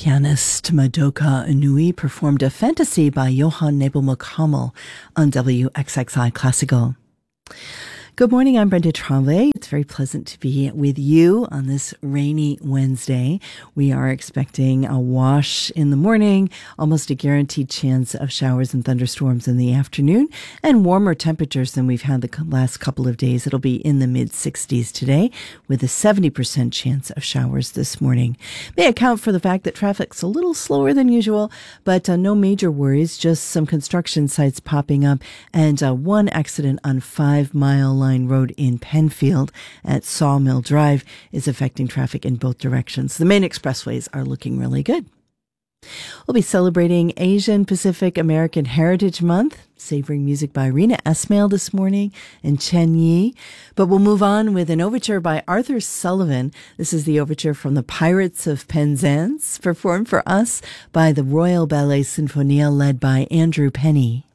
Pianist Madoka Inui performed a fantasy by Johann Nepomuk Hummel on WXXI Classical. Good morning, I'm Brenda Tremblay. It's very pleasant to be with you on this rainy Wednesday. We are expecting a wash in the morning, almost a guaranteed chance of showers and thunderstorms in the afternoon, and warmer temperatures than we've had the last couple of days. It'll be in the mid-60s today, with a 70% chance of showers this morning. May account for the fact that traffic's a little slower than usual, but no major worries, just some construction sites popping up, and one accident on 5 Mile Line Road in Penfield at Sawmill Drive is affecting traffic in both directions. The main expressways are looking really good. We'll be celebrating Asian Pacific American Heritage Month, savoring music by Rina Esmail this morning and Chen Yi. But we'll move on with an overture by Arthur Sullivan. This is the overture from the Pirates of Penzance, performed for us by the Royal Ballet Sinfonia led by Andrew Penny.